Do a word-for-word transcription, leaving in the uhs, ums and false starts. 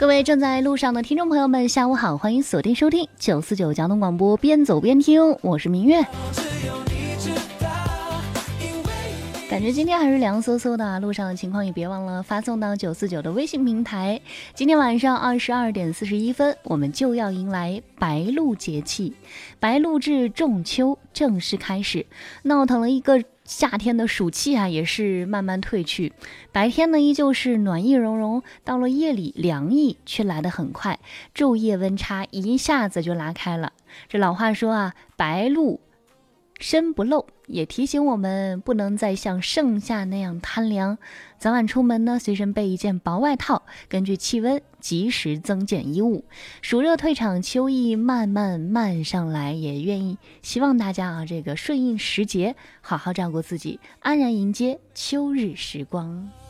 各位正在路上的听众朋友们，下午好，欢迎锁定收听九四九交通广播，边走边听，我是明月。感觉今天还是凉飕飕的啊，路上的情况也别忘了发送到九四九的微信平台。今天晚上二十二点四十一分，我们就要迎来白露节气，白露至仲秋正式开始，闹腾了一个夏天的暑气啊，也是慢慢退去。白天呢依旧是暖意融融，到了夜里凉意却来得很快，昼夜温差一下子就拉开了。这老话说啊，白露身不露，也提醒我们不能再像盛夏那样贪凉。早晚出门呢，随身备一件薄外套，根据气温及时增减衣物。暑热退场，秋意慢慢慢上来，也愿意希望大家啊，这个顺应时节，好好照顾自己，安然迎接秋日时光。